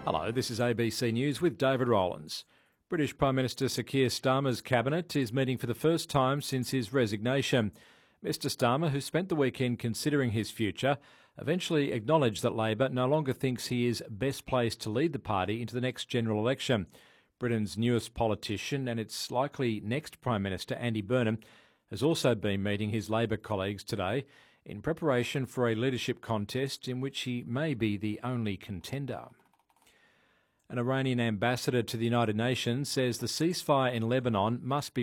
Hello, this is ABC News with David Rowlands. British Prime Minister Sir Keir Starmer's cabinet is meeting for the first time since his resignation. Mr Starmer, who spent the weekend considering his future, eventually acknowledged that Labor no longer thinks he is best placed to lead the party into the next general election. Britain's newest politician and its likely next Prime Minister, Andy Burnham, has also been meeting his Labor colleagues today in preparation for a leadership contest in which he may be the only contender. An Iranian ambassador to the United Nations says the ceasefire in Lebanon must be